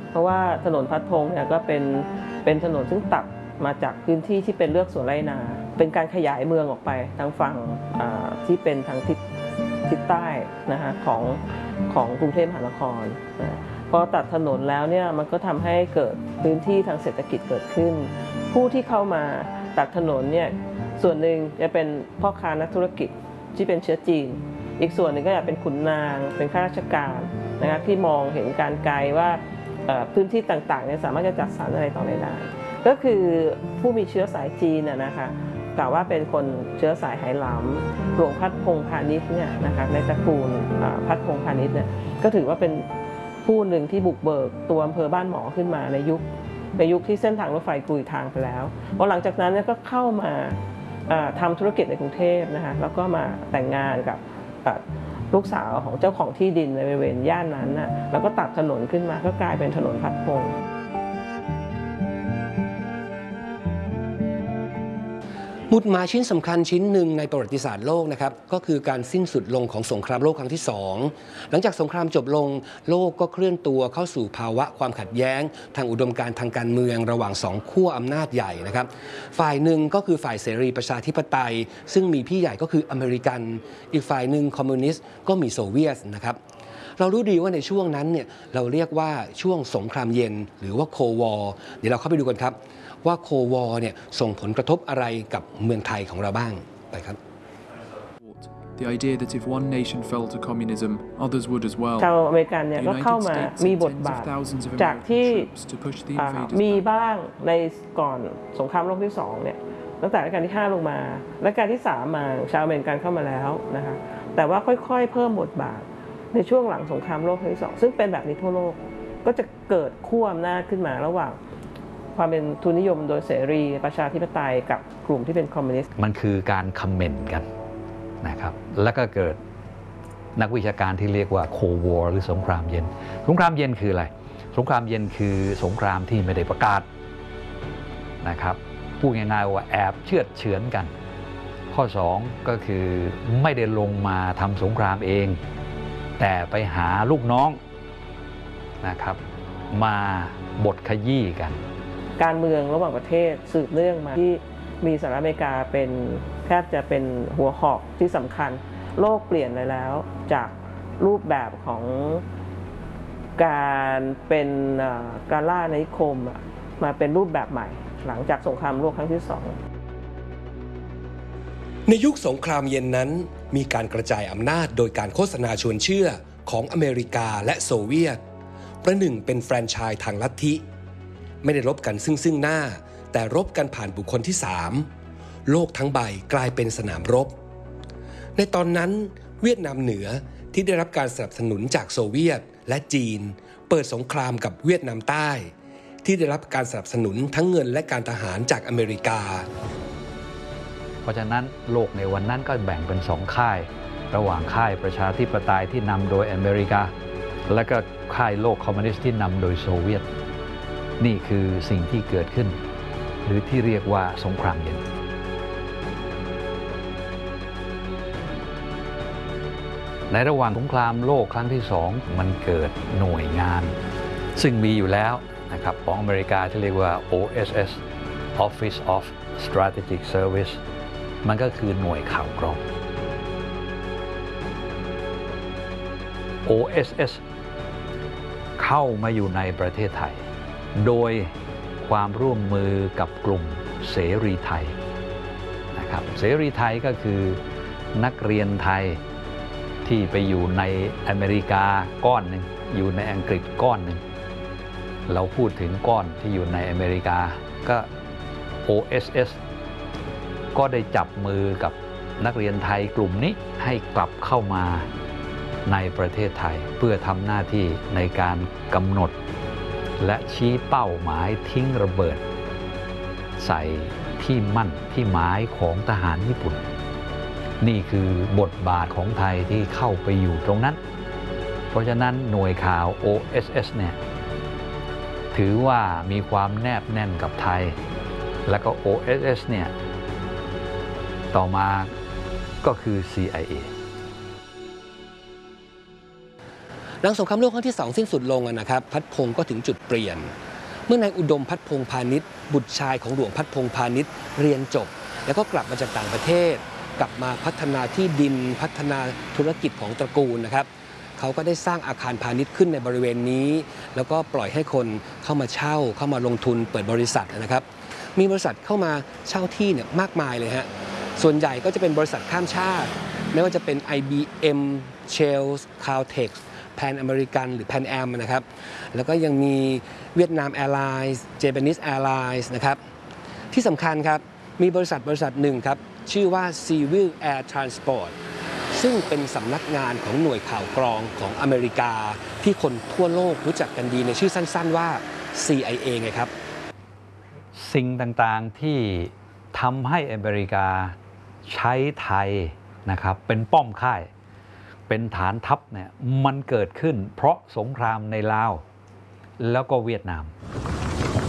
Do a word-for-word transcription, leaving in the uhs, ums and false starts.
เพราะว่าถนนพัดพงเนี่ยก็เป็นเป็นถนนซึ่งตัดมาจากพื้นที่ที่เป็นเลือกสวนไร่นาเป็นการขยายเมืองออกไปทางฝั่งที่เป็นทางทิศทิศใต้นะคะของของกรุงเทพมหานครพอตัดถนนแล้วเนี่ยมันก็ทำให้เกิดพื้นที่ทางเศรษฐกิจเกิดขึ้นผู้ที่เข้ามาตัดถนนเนี่ยส่วนหนึ่งจะเป็นพ่อค้านักธุรกิจที่เป็นเชื้อจีนอีกส่วนหนึ่งก็จะเป็นขุนนางเป็นข้าราชการนะครับที่มองเห็นการไกลว่าพื้นที่ต่างๆเนี่ยสามารถจะจัดสรรอะไรต่ออะไรได้ก็คือผู้มีเชื้อสายจีนนะคะกล่าวว่าเป็นคนเชื้อสายไหหลำหลวงพัดพงษ์พาณิชย์เนี่ยนะคะในตระกูลพัดพงษ์พาณิชย์เนี่ยก็ถือว่าเป็นผู้หนึ่งที่บุกเบิกตัวอำเภอบ้านหมอขึ้นมาในยุคในยุคที่เส้นทางรถไฟกลุยทางไปแล้วพอหลังจากนั้นเนี่ยก็เข้ามาทำธุรกิจในกรุงเทพนะคะแล้วก็มาแต่งงานกับลูกสาวของเจ้าของที่ดินในบริเวณย่านนั้นนะแล้วก็ตัดถนนขึ้นมาก็กลายเป็นถนนพัดพงษ์หมุดหมายชิ้นสำคัญชิ้นหนึ่งในประวัติศาสตร์โลกนะครับก็คือการสิ้นสุดลงของสงครามโลกครั้งที่สองหลังจากสงครามจบลงโลกก็เคลื่อนตัวเข้าสู่ภาวะความขัดแย้งทางอุดมการณ์ทางการเมืองระหว่างสองขั้วอำนาจใหญ่นะครับฝ่ายหนึ่งก็คือฝ่ายเสรีประชาธิปไตยซึ่งมีพี่ใหญ่ก็คืออเมริกันอีกฝ่ายหนึ่งคอมมิวนิสต์ก็มีโซเวียตนะครับเรารู้ดีว่าในช่วงนั้นเนี่ยเราเรียกว่าช่วงสงครามเย็นหรือว่าโควอร์เดี๋ยวเราเข้าไปดูกันครับว่าโควอร์เนี่ยส่งผลกระทบอะไรกับเมืองไทยของเราบ้างไปครับ The idea that if one nation fell to communism, others would as well. ชาวอเมริกันเนี่ยก็เข้ามามีบทบาทจากที่มีบ้างในก่อนสงครามโลกที่สองเนี่ยตั้งแต่รัชกาลที่ห้าลงมารัชกาลที่สามมาชาวอเมริกันเข้ามาแล้วนะคะแต่ว่าค่อยๆเพิ่มบทบาทในช่วงหลังสงครามโลกครั้งที่สองซึ่งเป็นแบบนี้ทั่วโลกก็จะเกิดขั้วอำนาจขึ้นมาระหว่างความเป็นทุนนิยมโดยเสรีประชาธิปไตยกับกลุ่มที่เป็นคอมมิวนิสต์มันคือการคอมเมนต์กันนะครับแล้วก็เกิดนักวิชาการที่เรียกว่าโควอร์หรือสงครามเย็นสงครามเย็นคืออะไรสงครามเย็นคือสงครามที่ไม่ได้ประกาศนะครับพูดง่ายๆว่าแอบเชือดเฉือนกันข้อสองก็คือไม่ได้ลงมาทำสงครามเองแต่ไปหาลูกน้องนะครับมาบดขยี้กันการเมืองระหว่างประเทศสืบเนื่องมาที่มีสหรัฐอเมริกาเป็นแทบจะเป็นหัวหอกที่สำคัญโลกเปลี่ยนไปแล้วจากรูปแบบของการเป็นการล่าอาณานิคมมาเป็นรูปแบบใหม่หลังจากสงครามโลกครั้งที่สองในยุคสงครามเย็นนั้นมีการกระจายอำนาจโดยการโฆษณาชวนเชื่อของอเมริกาและโซเวียตประหนึ่งเป็นแฟรนไชส์ทางลัทธิไม่ได้รบกันซึ่งซึ่งหน้าแต่รบกันผ่านบุคคลที่สามโลกทั้งใบกลายเป็นสนามรบในตอนนั้นเวียดนามเหนือที่ได้รับการสนับสนุนจากโซเวียตและจีนเปิดสงครามกับเวียดนามใต้ที่ได้รับการสนับสนุนทั้งเงินและการทหารจากอเมริกาเพราะฉะนั้นโลกในวันนั้นก็แบ่งเป็นสองค่ายระหว่างค่ายประชาธิปไตยที่นำโดยอเมริกาและก็ค่ายโลกคอมมิวนิสต์ที่นำโดยโซเวียตนี่คือสิ่งที่เกิดขึ้นหรือที่เรียกว่าสงครามเย็นในระหว่างสงครามโลกครั้งที่สองมันเกิดหน่วยงานซึ่งมีอยู่แล้วนะครับของอเมริกาที่เรียกว่า โอ เอส เอส Office of Strategic Service มันก็คือหน่วยข่าวกรอง โอ เอส เอส เข้ามาอยู่ในประเทศไทยโดยความร่วมมือกับกลุ่มเสรีไทยนะครับเสรีไทยก็คือนักเรียนไทยที่ไปอยู่ในอเมริกาก้อนหนึ่งอยู่ในอังกฤษก้อนหนึ่งเราพูดถึงก้อนที่อยู่ในอเมริกาก็ โอ เอส เอส ก็ได้จับมือกับนักเรียนไทยกลุ่มนี้ให้กลับเข้ามาในประเทศไทยเพื่อทำหน้าที่ในการกำหนดและชี้เป้าหมายทิ้งระเบิดใส่ที่มั่นที่หมายของทหารญี่ปุ่นนี่คือบทบาทของไทยที่เข้าไปอยู่ตรงนั้นเพราะฉะนั้นหน่วยข่าว โอ เอส เอส เนี่ยถือว่ามีความแนบแน่นกับไทยแล้วก็ โอ เอส เอส เนี่ยต่อมาก็คือ ซี ไอ เอหลังสงครามโลกครั้งที่สองสิ้นสุดลงนะครับพัดพงศ์ก็ถึงจุดเปลี่ยนเมื่อนายอุดมพัดพงศ์พาณิชย์บุตรชายของหลวงพัดพงศ์พาณิชย์เรียนจบแล้วก็กลับมาจากต่างประเทศกลับมาพัฒนาที่ดินพัฒนาธุรกิจของตระกูลนะครับเขาก็ได้สร้างอาคารพาณิชย์ขึ้นในบริเวณนี้แล้วก็ปล่อยให้คนเข้ามาเช่าเข้ามาลงทุนเปิดบริษัทนะครับมีบริษัทเข้ามาเช่าที่เนี่ยมากมายเลยฮะส่วนใหญ่ก็จะเป็นบริษัทข้ามชาติไม่ว่าจะเป็น ไอ บี เอ็ม Shell Caltex Pan American หรือ Pan Am นะครับแล้วก็ยังมีเวียดนาม Airlines Japanese Airlines นะครับที่สำคัญครับมีบริษัทบริษัทหนึ่งครับชื่อว่า Civil Air Transport ซึ่งเป็นสำนักงานของหน่วยข่าวกรองของอเมริกาที่คนทั่วโลกรู้จักกันดีในชื่อสั้นๆว่า ซี ไอ เอ ไงครับสิ่งต่างๆที่ทำให้อเมริกาใช้ไทยนะครับเป็นป้อมค่ายเป็นฐานทัพเนี่ยมันเกิดขึ้นเพราะสงครามในลาวแล้วก็เวียดนาม